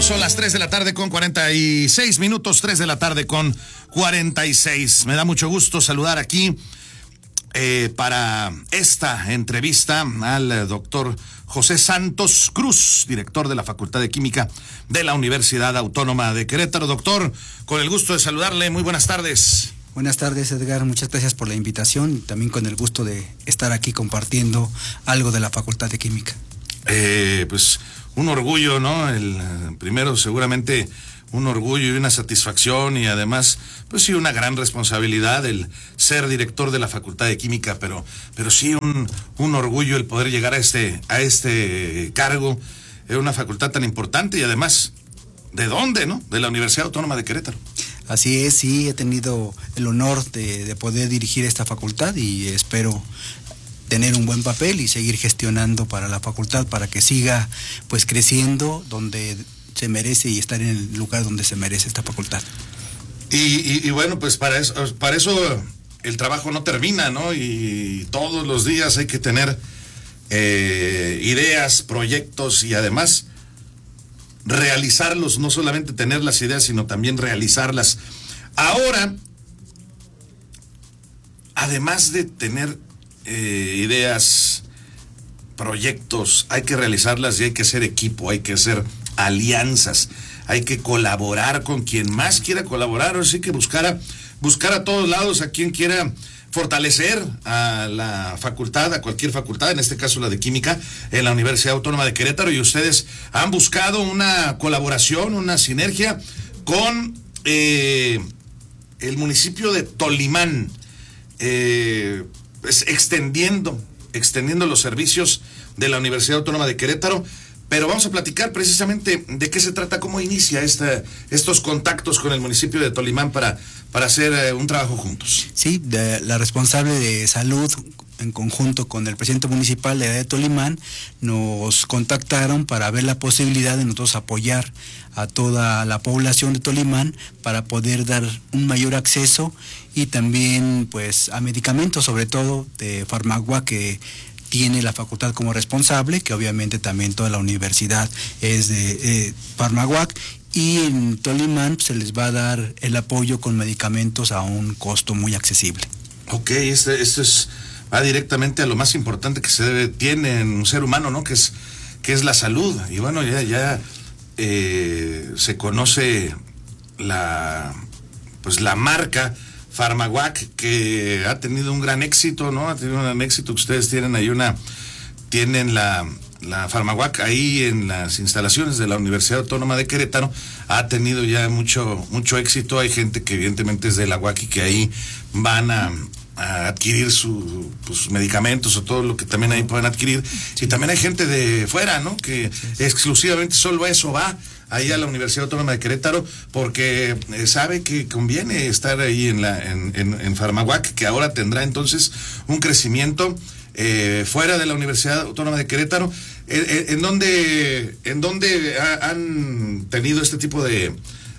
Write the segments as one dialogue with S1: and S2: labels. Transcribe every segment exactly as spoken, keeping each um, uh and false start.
S1: Son las tres de la tarde con cuarenta y seis minutos, tres de la tarde con cuarenta y seis. Me da mucho gusto saludar aquí eh, para esta entrevista al doctor José Santos Cruz, director de la Facultad de Química de la Universidad Autónoma de Querétaro. Doctor, con el gusto de saludarle, muy buenas tardes.
S2: Buenas tardes, Edgar, muchas gracias por la invitación y también con el gusto de estar aquí compartiendo algo de la Facultad de Química.
S1: Eh, pues un orgullo, ¿no? El primero seguramente un orgullo y una satisfacción y además, pues sí, una gran responsabilidad el ser director de la Facultad de Química, pero, pero sí un, un orgullo el poder llegar a este, a este cargo en una facultad tan importante y además, ¿de dónde, no? De la Universidad Autónoma de Querétaro.
S2: Así es, sí, he tenido el honor de, de poder dirigir esta facultad y espero tener un buen papel y seguir gestionando para la facultad para que siga pues creciendo donde se merece y estar en el lugar donde se merece esta facultad.
S1: Y, y, y bueno, pues para eso, para eso el trabajo no termina, ¿no? Y todos los días hay que tener eh, ideas, proyectos y además realizarlos, no solamente tener las ideas, sino también realizarlas. Ahora, además de tener eh, ideas, proyectos, hay que realizarlas y hay que hacer equipo, hay que hacer alianzas, hay que colaborar con quien más quiera colaborar, o sí que buscar a, buscar a todos lados a quien quiera fortalecer a la facultad, a cualquier facultad, en este caso la de Química, en la Universidad Autónoma de Querétaro, y ustedes han buscado una colaboración, una sinergia con eh, el municipio de Tolimán, eh, pues extendiendo, extendiendo los servicios de la Universidad Autónoma de Querétaro. Pero vamos a platicar precisamente de qué se trata, cómo inicia esta, estos contactos con el municipio de Tolimán para, para hacer eh, un trabajo juntos.
S2: Sí, de, la responsable de salud en conjunto con el presidente municipal de, de Tolimán nos contactaron para ver la posibilidad de nosotros apoyar a toda la población de Tolimán para poder dar un mayor acceso y también pues a medicamentos, sobre todo de Farmagua, que tiene la facultad como responsable, que obviamente también toda la universidad es de eh, Farmaguac, y en Tolimán se les va a dar el apoyo con medicamentos a un costo muy accesible.
S1: Ok, esto este es va directamente a lo más importante que se debe, tiene en un ser humano, ¿no? Que es, que es la salud. Y bueno, ya, ya eh, se conoce la, pues la marca Farmaguac, que ha tenido un gran éxito, ¿no? Ha tenido un gran éxito. Ustedes tienen ahí una, tienen la, la Farmaguac ahí en las instalaciones de la Universidad Autónoma de Querétaro. Ha tenido ya mucho, mucho éxito. Hay gente que evidentemente es de la U A Q y que ahí van a, a adquirir sus pues, medicamentos o todo lo que también ahí pueden adquirir. Y también hay gente de fuera, ¿no? Que exclusivamente solo eso va ahí a la Universidad Autónoma de Querétaro, porque eh, sabe que conviene estar ahí en la en, en, en Farmaguac, que ahora tendrá entonces un crecimiento eh, fuera de la Universidad Autónoma de Querétaro. ¿En, en dónde, en dónde ha, han tenido este tipo de,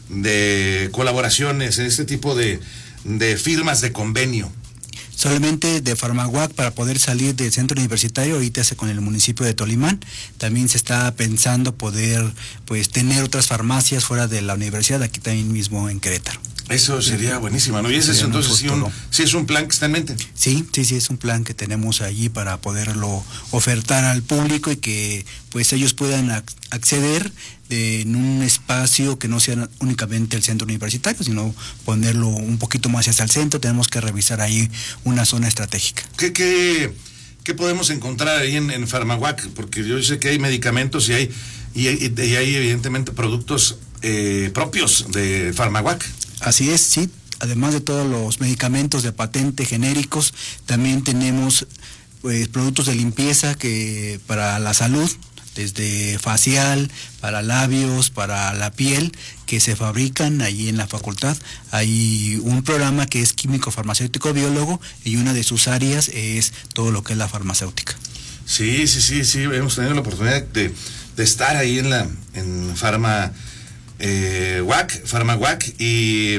S1: de colaboraciones, este tipo de, de firmas de convenio?
S2: Solamente de Farmaguac para poder salir del centro universitario, ahorita hace con el municipio de Tolimán. También se está pensando poder pues tener otras farmacias fuera de la universidad, aquí también mismo en Querétaro.
S1: Eso sería buenísimo, ¿no? Y ese es entonces sí, un, sí es un plan que está en mente.
S2: Sí, sí, sí, es un plan que tenemos allí para poderlo ofertar al público y que pues ellos puedan acceder de, en un espacio que no sea únicamente el centro universitario, sino ponerlo un poquito más hacia el centro. Tenemos que revisar ahí una zona estratégica.
S1: ¿Qué, qué, qué podemos encontrar ahí en, en Farmaguac? Porque yo sé que hay medicamentos y hay, y, y, y hay evidentemente productos eh, propios de Farmaguac.
S2: Así es, sí. Además de todos los medicamentos de patente genéricos, también tenemos pues, productos de limpieza que para la salud, desde facial, para labios, para la piel, que se fabrican allí en la facultad. Hay un programa que es químico farmacéutico biólogo y una de sus áreas es todo lo que es la farmacéutica.
S1: Sí, sí, sí, sí, hemos tenido la oportunidad de, de estar ahí en la en Farma eh, U A C, Farmaguac, y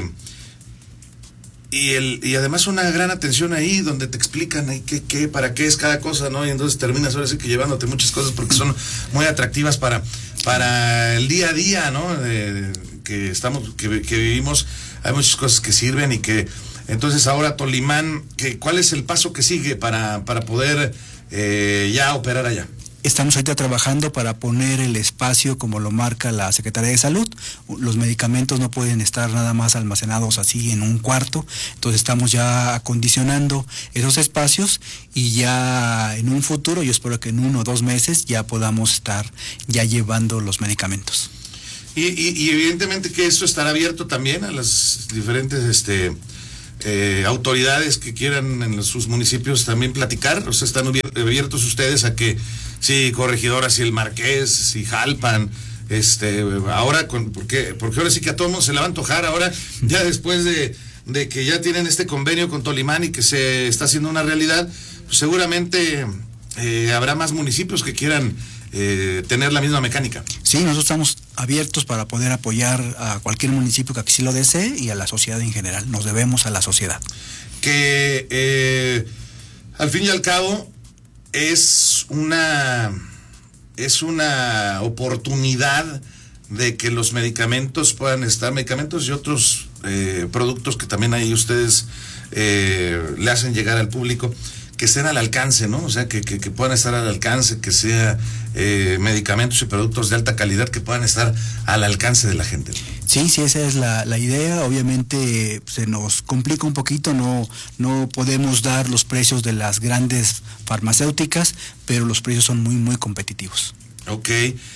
S1: y el y además una gran atención ahí donde te explican ahí qué, qué, para qué es cada cosa, ¿no? Y entonces terminas ahora sí que llevándote muchas cosas porque son muy atractivas para, para el día a día, ¿no? De, que estamos, que, que vivimos, hay muchas cosas que sirven y que, entonces ahora Tolimán, que, ¿cuál es el paso que sigue para, para poder eh, ya operar allá?
S2: Estamos ahorita trabajando para poner el espacio como lo marca la Secretaría de Salud. Los medicamentos no pueden estar nada más almacenados así en un cuarto, entonces estamos ya acondicionando esos espacios y ya en un futuro, yo espero que en uno o dos meses ya podamos estar ya llevando los medicamentos.
S1: Y, y, y evidentemente que esto estará abierto también a las diferentes este eh, autoridades que quieran en sus municipios también platicar, o sea, están abiertos ustedes a que sí, Corregidora, sí, el Marqués, sí, Jalpan, este, ahora, con, porque, porque ahora sí que a todo el mundo se le va a antojar, ahora, ya después de, de que ya tienen este convenio con Tolimán y que se está haciendo una realidad, pues seguramente eh, habrá más municipios que quieran eh, tener la misma mecánica.
S2: Sí, nosotros estamos abiertos para poder apoyar a cualquier municipio que así lo desee y a la sociedad en general, nos debemos a la sociedad.
S1: Que eh, al fin y al cabo, es una es una oportunidad de que los medicamentos puedan estar, medicamentos y otros eh, productos que también ahí ustedes eh, le hacen llegar al público, que estén al alcance, ¿no? O sea, que, que, que puedan estar al alcance, que sea eh, medicamentos y productos de alta calidad que puedan estar al alcance de la gente.
S2: Sí, sí, esa es la, la idea. Obviamente se nos complica un poquito, no, no podemos dar los precios de las grandes farmacéuticas, pero los precios son muy, muy competitivos.
S1: Ok.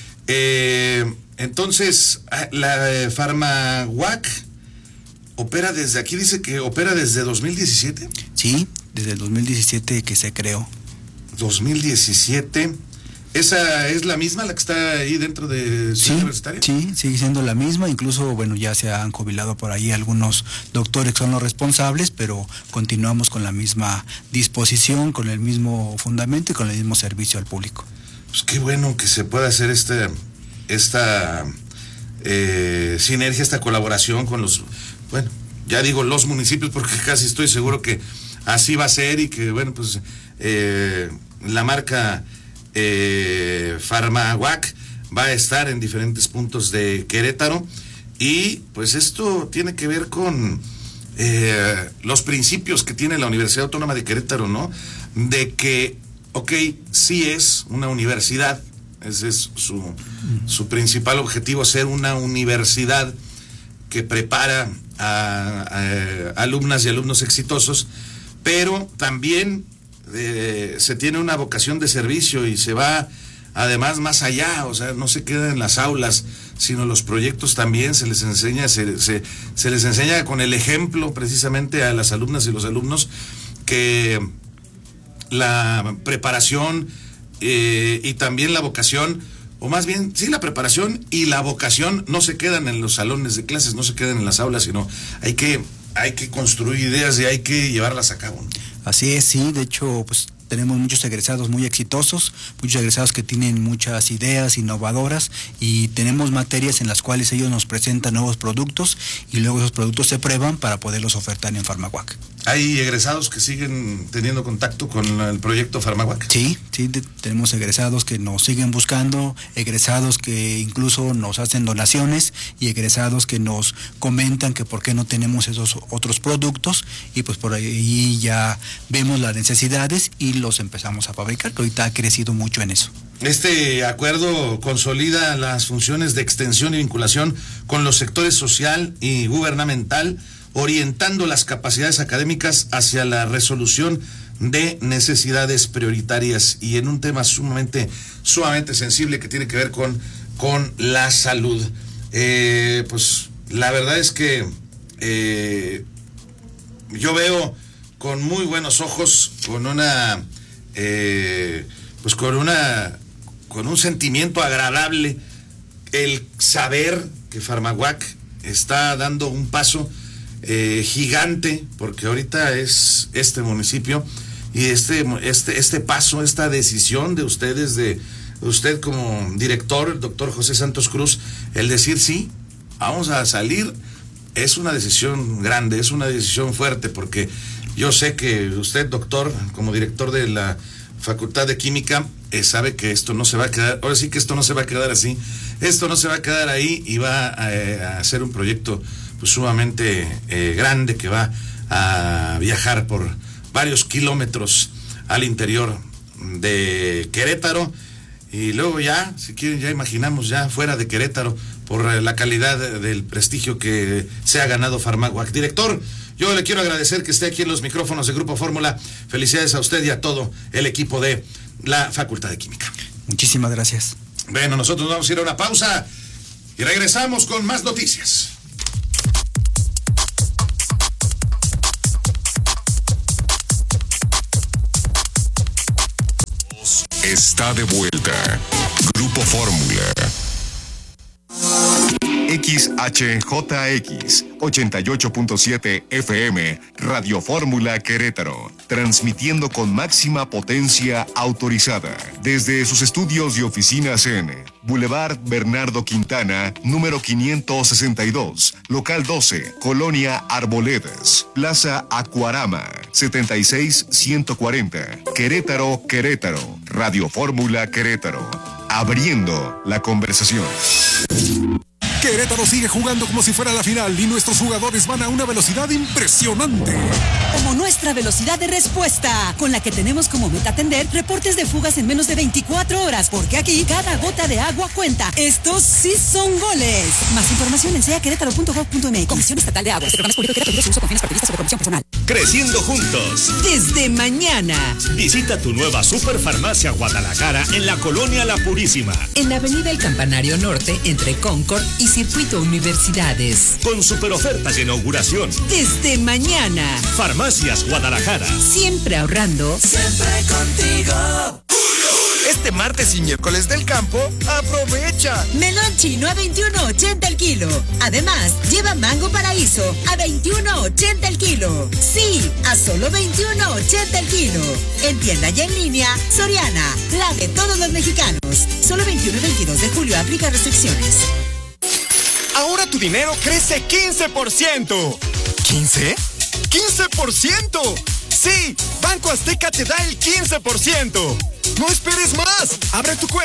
S1: Eh, entonces, la eh, Farmaguac opera desde, aquí dice que opera desde dos mil diecisiete.
S2: Sí, desde el dos mil diecisiete que se creó.
S1: dos mil diecisiete. ¿Esa es la misma, la que está ahí dentro de Ciudad
S2: Sí,
S1: Universitaria?
S2: sí, sigue siendo la misma, incluso, bueno, ya se han jubilado por ahí algunos doctores que son los responsables, pero continuamos con la misma disposición, con el mismo fundamento y con el mismo servicio al público.
S1: Pues qué bueno que se pueda hacer esta, esta eh, sinergia, esta colaboración con los, bueno, ya digo los municipios porque casi estoy seguro que así va a ser y que, bueno, pues eh, la marca eh, Farmaguac va a estar en diferentes puntos de Querétaro y pues esto tiene que ver con eh, los principios que tiene la Universidad Autónoma de Querétaro, ¿no? De que, ok, sí es una universidad, ese es su, su principal objetivo, ser una universidad que prepara a, a, a alumnas y alumnos exitosos, pero también eh, se tiene una vocación de servicio y se va además más allá, o sea, no se queda en las aulas, sino los proyectos también se les enseña, se, se, se les enseña con el ejemplo precisamente a las alumnas y los alumnos que la preparación eh, y también la vocación, o más bien, sí, la preparación y la vocación no se quedan en los salones de clases, no se quedan en las aulas, sino hay que, hay que construir ideas y hay que llevarlas a cabo, ¿no?
S2: Así es, sí, de hecho, pues tenemos muchos egresados muy exitosos, muchos egresados que tienen muchas ideas innovadoras y tenemos materias en las cuales ellos nos presentan nuevos productos y luego esos productos se prueban para poderlos ofertar en Farmaguac.
S1: ¿Hay egresados que siguen teniendo contacto con el proyecto Farmaguac?
S2: Sí, sí, de, tenemos egresados que nos siguen buscando, egresados que incluso nos hacen donaciones y egresados que nos comentan que por qué no tenemos esos otros productos y pues por ahí ya vemos las necesidades y los empezamos a fabricar, que ahorita ha crecido mucho en eso.
S1: Este acuerdo consolida las funciones de extensión y vinculación con los sectores social y gubernamental, orientando las capacidades académicas hacia la resolución de necesidades prioritarias y en un tema sumamente, sumamente sensible que tiene que ver con, con la salud. Eh, pues la verdad es que eh, yo veo con muy buenos ojos, con una, eh, pues con una, con un sentimiento agradable, el saber que Farmaguac está dando un paso eh, gigante, porque ahorita es este municipio y este, este, este paso, esta decisión de ustedes, de usted como director, el doctor José Santos Cruz, el decir sí, vamos a salir, es una decisión grande, es una decisión fuerte, porque yo sé que usted, doctor, como director de la Facultad de Química eh, sabe que esto no se va a quedar, ahora sí que esto no se va a quedar así, esto no se va a quedar ahí y va a, eh, a hacer un proyecto pues, sumamente eh, grande que va a viajar por varios kilómetros al interior de Querétaro y luego ya, si quieren, ya imaginamos ya fuera de Querétaro por la calidad del prestigio que se ha ganado Farmaguac. Director, yo le quiero agradecer que esté aquí en los micrófonos de Grupo Fórmula. Felicidades a usted y a todo el equipo de la Facultad de Química.
S2: Muchísimas gracias.
S1: Bueno, nosotros vamos a ir a una pausa y regresamos con más noticias.
S3: Está de vuelta. Grupo Fórmula. X H J X ochenta y ocho punto siete F M Radio Fórmula Querétaro, transmitiendo con máxima potencia autorizada desde sus estudios y oficinas en Boulevard Bernardo Quintana, número quinientos sesenta y dos, local doce, Colonia Arboledas, Plaza Acuarama, setenta y seis ciento cuarenta, Querétaro, Querétaro. Radio Fórmula Querétaro, abriendo la conversación.
S4: Querétaro sigue jugando como si fuera la final y nuestros jugadores van a una velocidad impresionante.
S5: Como nuestra velocidad de respuesta, con la que tenemos como meta atender reportes de fugas en menos de veinticuatro horas, porque aquí cada gota de agua cuenta. Estos sí son goles. Más información en sea querétaro punto gov punto m x. Comisión Estatal de Aguas. Este programa es público y Querétaro su uso con fines partidistas o de comisión personal.
S6: Creciendo juntos.
S5: Desde mañana.
S6: Visita tu nueva Superfarmacia Guadalajara en la Colonia La Purísima.
S5: En la avenida El Campanario Norte, entre Concord y Circuito Universidades.
S6: Con super ofertas de inauguración.
S5: Desde mañana.
S6: Farmacias Guadalajara.
S5: Siempre ahorrando.
S7: Siempre contigo.
S8: Este martes y miércoles del campo, aprovecha.
S5: Melón chino a veintiuno ochenta el kilo. Además, lleva mango paraíso a veintiuno ochenta el kilo. Sí, a solo veintiuno ochenta el kilo. En tienda y en línea, Soriana, la de todos los mexicanos. Solo veintiuno y veintidós de julio, aplica restricciones.
S8: Ahora tu dinero crece quince por ciento. ¿quince? ¡quince por ciento! ¡Sí! Banco Azteca te da el quince por ciento. ¡No esperes más! ¡Abre tu cuenta!